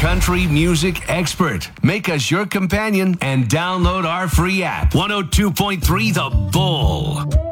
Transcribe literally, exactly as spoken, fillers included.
country music expert. Make us your companion and download our free app. one oh two point three The Bull.